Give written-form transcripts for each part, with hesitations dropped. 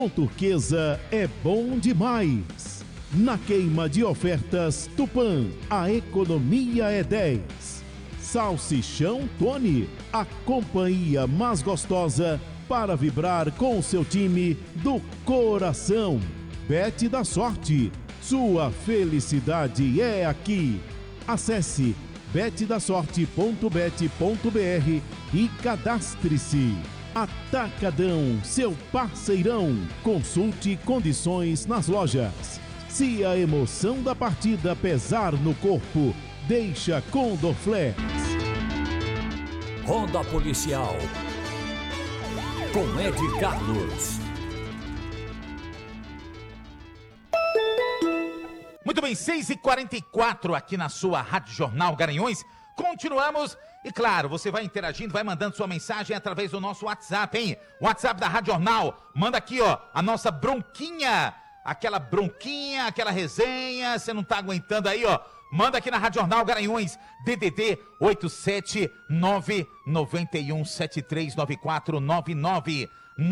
Turquesa é bom demais. Na queima de ofertas Tupã, a economia é 10. Salsichão Tony, a companhia mais gostosa para vibrar com o seu time do coração. Bet da Sorte, sua felicidade é aqui. Acesse betdasorte.bet.br e cadastre-se. Atacadão, seu parceirão. Consulte condições nas lojas. Se a emoção da partida pesar no corpo, deixa com Dorflex. Ronda Policial com Ed Carlos. Muito bem, 6h44 aqui na sua Rádio Jornal Garanhuns. Continuamos e, claro, você vai interagindo, vai mandando sua mensagem através do nosso WhatsApp, hein? WhatsApp da Rádio Jornal. Manda aqui, ó, a nossa bronquinha. Aquela bronquinha, aquela resenha. Você não tá aguentando aí, ó? Manda aqui na Rádio Jornal Garanhuns. DDD 87991739499.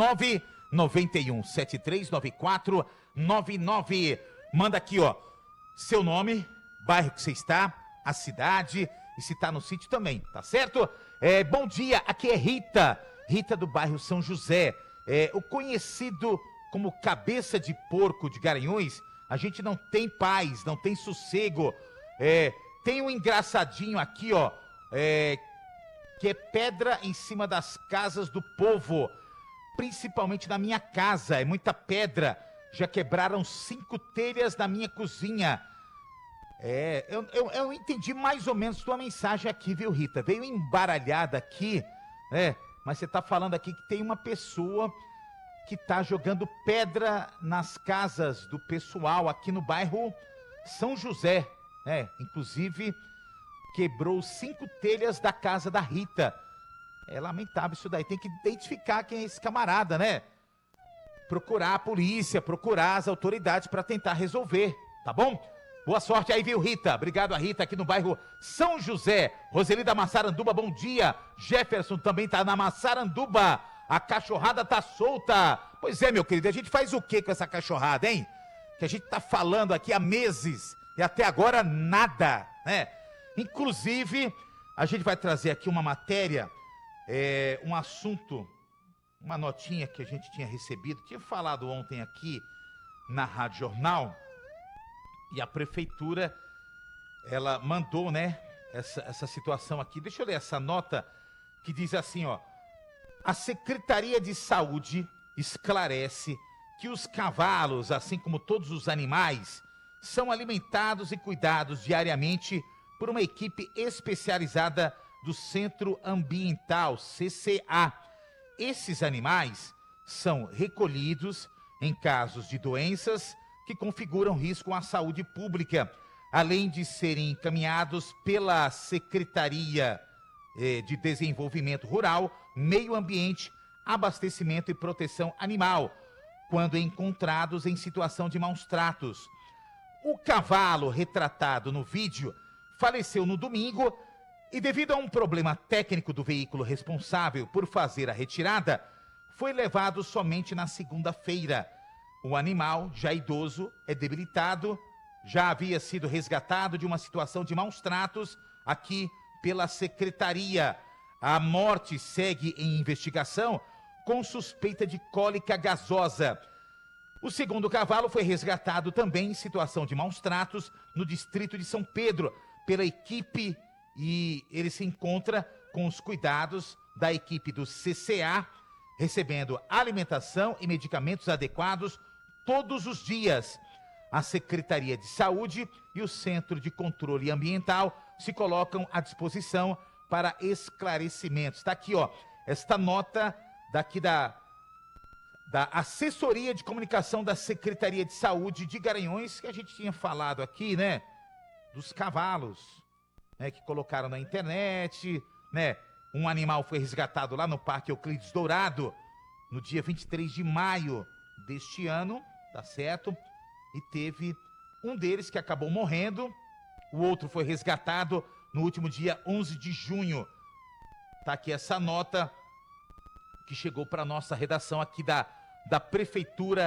991739499. Manda aqui, ó, seu nome, bairro que você está, a cidade e se está no sítio também, tá certo? Bom dia, aqui é Rita do bairro São José, o conhecido como cabeça de porco de Garanhuns. A gente não tem paz, não tem sossego. Tem um engraçadinho aqui, ó, que é pedra em cima das casas do povo, principalmente na minha casa, é muita pedra. Já quebraram 5 telhas na minha cozinha. Eu entendi mais ou menos tua mensagem aqui, viu, Rita? Veio embaralhada aqui, mas você tá falando aqui que tem uma pessoa que tá jogando pedra nas casas do pessoal aqui no bairro São José. Inclusive, quebrou 5 telhas da casa da Rita. É lamentável isso daí, tem que identificar quem é esse camarada, né? Procurar a polícia, procurar as autoridades para tentar resolver, tá bom? Boa sorte aí, viu, Rita? Obrigado a Rita aqui no bairro São José. Roseli da Massaranduba, bom dia. Jefferson também tá na Massaranduba. A cachorrada tá solta. Pois é, meu querido, a gente faz o que com essa cachorrada, hein? Que a gente tá falando aqui há meses e até agora nada, né? Inclusive, a gente vai trazer aqui uma matéria, um assunto, uma notinha que a gente tinha recebido, tinha falado ontem aqui na Rádio Jornal. E a prefeitura, ela mandou, né, essa situação aqui. Deixa eu ler essa nota que diz assim, ó. A Secretaria de Saúde esclarece que os cavalos, assim como todos os animais, são alimentados e cuidados diariamente por uma equipe especializada do Centro Ambiental, CCA. Esses animais são recolhidos em casos de doenças que configuram risco à saúde pública, além de serem encaminhados pela Secretaria de Desenvolvimento Rural, Meio Ambiente, Abastecimento e Proteção Animal, quando encontrados em situação de maus tratos. O cavalo retratado no vídeo faleceu no domingo e, devido a um problema técnico do veículo responsável por fazer a retirada, foi levado somente na segunda-feira. O animal, já idoso, é debilitado, já havia sido resgatado de uma situação de maus tratos aqui pela secretaria. A morte segue em investigação com suspeita de cólica gasosa. O segundo cavalo foi resgatado também em situação de maus tratos no distrito de São Pedro pela equipe e ele se encontra com os cuidados da equipe do CCA, recebendo alimentação e medicamentos adequados todos os dias. A Secretaria de Saúde e o Centro de Controle Ambiental se colocam à disposição para esclarecimentos. Está aqui, ó, esta nota daqui da Assessoria de Comunicação da Secretaria de Saúde de Garanhuns, que a gente tinha falado aqui, né, dos cavalos, né, que colocaram na internet, né, um animal foi resgatado lá no Parque Euclides Dourado, no dia 23 de maio deste ano, tá certo? E teve um deles que acabou morrendo, o outro foi resgatado no último dia 11 de junho. Tá aqui essa nota que chegou para nossa redação aqui da Prefeitura